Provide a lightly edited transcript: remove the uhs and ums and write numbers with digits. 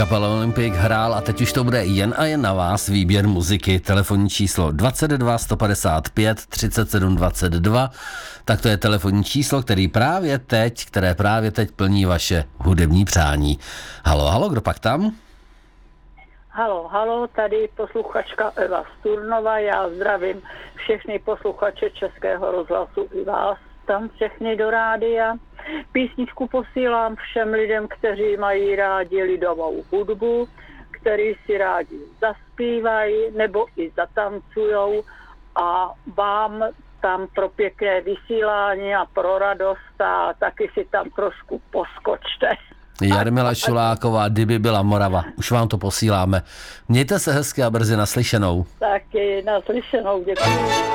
Kapela Olympik hrál a teď už to bude jen a jen na vás výběr muziky. Telefonní číslo 22 155 37 22. Tak to je telefonní číslo, které právě teď plní vaše hudební přání. Halo, kdo pak tam? Halo, tady posluchačka Eva Sturnova, já zdravím všechny posluchače Českého rozhlasu i vás tam všechny do rádia. Písničku posílám všem lidem, kteří mají rádi lidovou hudbu, kteří si rádi zaspívají nebo i zatancujou a vám tam pro pěkné vysílání a pro radost a taky si tam trošku poskočte. Jarmila Šuláková, Kdyby byla Morava. Už vám to posíláme. Mějte se hezky a brzy naslyšenou. Taky naslyšenou, děkuji.